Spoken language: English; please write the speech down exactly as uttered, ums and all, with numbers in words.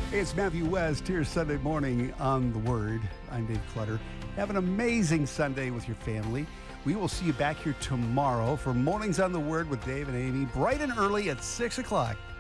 Hey, it's Matthew West here Sunday morning on The Word. I'm Dave Clutter. Have an amazing Sunday with your family. We will see you back here tomorrow for Mornings on The Word with Dave and Amy, bright and early at six o'clock.